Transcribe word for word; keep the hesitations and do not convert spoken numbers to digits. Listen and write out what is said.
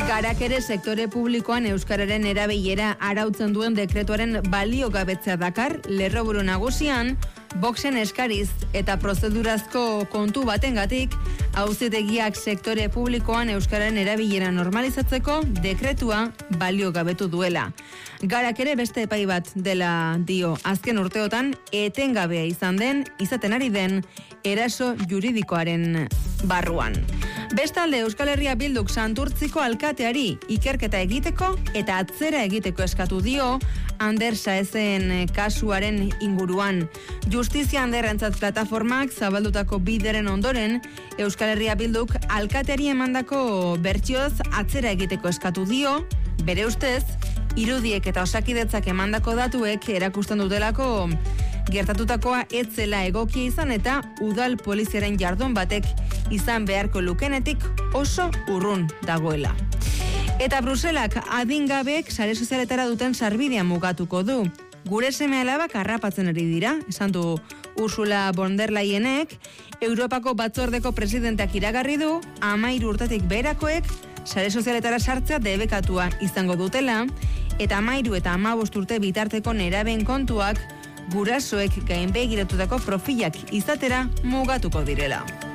Garak ere sektore publikoan euskararen erabilera arautzen duen dekretuaren baliogabetzea dakar, lerroburu nagusian, Voxen eskariz eta prozedurazko kontu batengatik, auzitegiak sektore publikoan euskararen erabilera normalizatzeko dekretua baliogabetu duela. Garak ere beste epai bat dela dio, azken urteotan etengabea izan den, izaten ari den, eraso juridikoaren barruan. Bestalde, Euskal Herria Bilduk Santurtziko alkateari ikerketa egiteko eta atzera egiteko eskatu dio Ander Saezen kasuaren inguruan. Justizia Anderrentzat plataformak zabaldutako bideren ondoren, Euskal Herria Bilduk alkateari emandako bertsioz atzera egiteko eskatu dio, bere ustez, irudiek eta osakidetzak emandako datuek erakusten dutelako gertatutakoa etzela egokia izan eta udal poliziaren jardun batek izan beharko lukenetik oso urrun dagoela. Eta Bruselak adingabek sare sozialetara duten sarbidea mugatuko du. Gure seme alabak harrapatzen ari dira, esan du Ursula von der Leyenek, Europako batzordeko presidenteak iragarri du, hamairu urtetik beherakoek sare sozialetara sartzea debekatua izango dutela, eta hamairu eta hamabost urte bitarteko nerabeen kontuak gurasoek gainbegiratutako profilak izatera mugatuko direla.